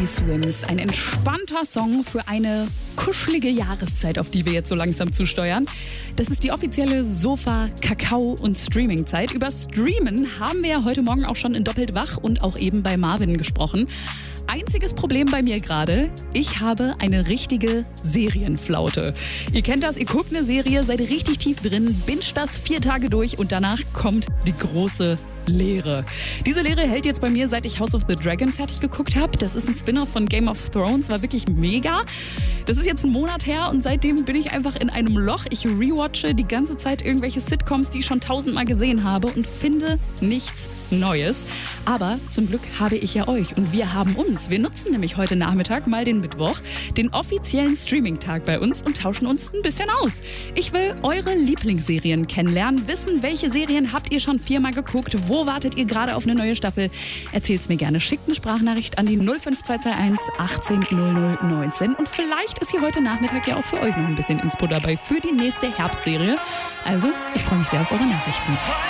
Teddy Swims. Ein entspannter Song für eine kuschelige Jahreszeit, auf die wir jetzt so langsam zusteuern. Das ist die offizielle Sofa-, Kakao- und Streaming-Zeit. Über Streamen haben wir ja heute Morgen auch schon in Doppelt wach und auch eben bei Marvin gesprochen. Einziges Problem bei mir gerade, ich habe eine richtige Serienflaute. Ihr kennt das, ihr guckt eine Serie, seid richtig tief drin, binscht das 4 Tage durch und danach kommt die große Leere. Diese Leere hält jetzt bei mir, seit ich House of the Dragon fertig geguckt habe. Das ist ein Spin-off von Game of Thrones, war wirklich mega. Das ist jetzt ein Monat her und seitdem bin ich einfach in einem Loch. Ich rewatche die ganze Zeit irgendwelche Sitcoms, die ich schon 1000-mal gesehen habe und finde nichts Neues. Aber zum Glück habe ich ja euch und wir haben uns. Wir nutzen nämlich heute Nachmittag mal den Mittwoch, den offiziellen Streaming-Tag bei uns und tauschen uns ein bisschen aus. Ich will eure Lieblingsserien kennenlernen, wissen, welche Serien habt ihr schon 4-mal geguckt, wo wartet ihr gerade auf eine neue Staffel? Erzählt's mir gerne, schickt eine Sprachnachricht an die 05221 18 00 19 und vielleicht ist hier heute Nachmittag ja auch für euch noch ein bisschen Inspo dabei für die nächste Herbstserie. Also, ich freue mich sehr auf eure Nachrichten.